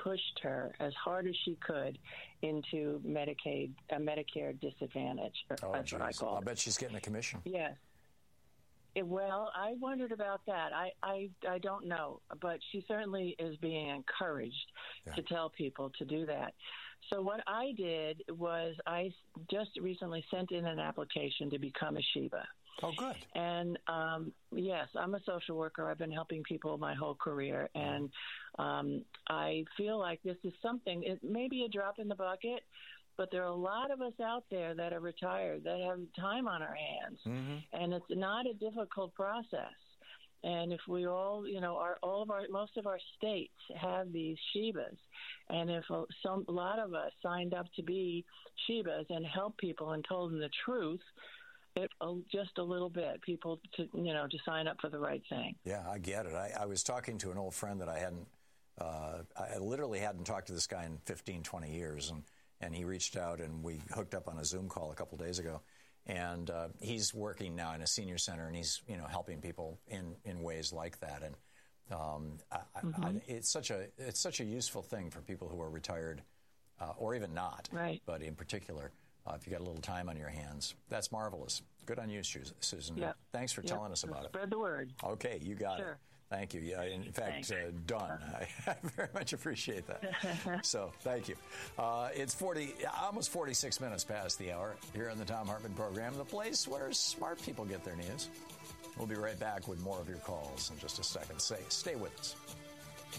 pushed her as hard as she could into Medicare disadvantage. That's what I call it. I'll bet she's getting a commission. Yes. Well, I wondered about that. I don't know, but she certainly is being encouraged to tell people to do that. So what I did was I just recently sent in an application to become a Sheba. Oh, good. And, yes, I'm a social worker. I've been helping people my whole career. And I feel like this is something, it may be a drop in the bucket, but there are a lot of us out there that are retired, that have time on our hands. Mm-hmm. And it's not a difficult process. And if we all, most of our states have these Shebas, and if a lot of us signed up to be Shebas and help people and told them the truth, just a little bit, people to sign up for the right thing. Yeah, I get it. I was talking to an old friend that I literally hadn't talked to this guy in 15, 20 years, and he reached out and we hooked up on a Zoom call a couple days ago. And he's working now in a senior center, and he's helping people in ways like that. And it's such a useful thing for people who are retired or even not. Right. But in particular, if you got a little time on your hands, that's marvelous. Good on you, Susan. Yep. Thanks for telling us about it. Spread the word. Okay, you got it. Thank you. Yeah, in fact, done. I very much appreciate that. So, thank you. It's almost 46 minutes past the hour here on the Thom Hartmann program, the place where smart people get their news. We'll be right back with more of your calls in just a second. Stay with us.